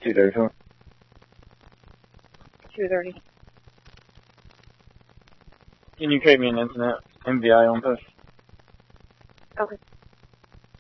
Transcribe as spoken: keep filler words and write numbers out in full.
two thirty-four. two thirty. Can you create me an internet M V I on post? Okay.